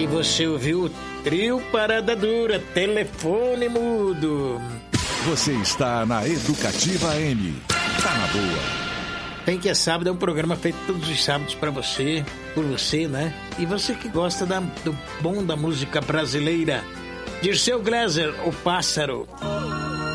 E você ouviu o Trio Parada Dura, Telefone Mudo. Você está na Educativa M. Tá na boa. Bem que é sábado, é um programa feito todos os sábados pra você, por você, né? E você que gosta do bom da música brasileira. Dirceu Gleiser, O Pássaro.